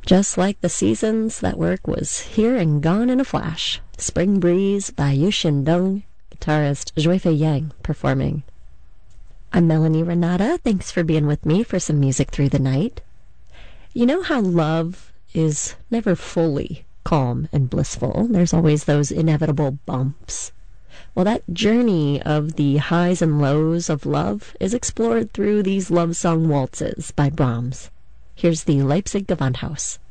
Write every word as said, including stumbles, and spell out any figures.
Just like the seasons, that work was here and gone in a flash. Spring Breeze by Yu Xindong, guitarist Juifei Yang performing. I'm Melanie Renata. Thanks for being with me for some music through the night. You know how love is never fully calm and blissful. There's always those inevitable bumps. Well, that journey of the highs and lows of love is explored through these love song waltzes by Brahms. Here's the Leipzig Gewandhaus.